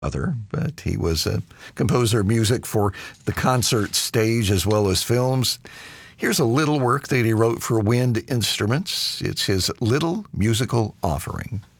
but he was a composer of music for the concert stage as well as films. Here's a little work that he wrote for wind instruments. It's his Little Musical Offering.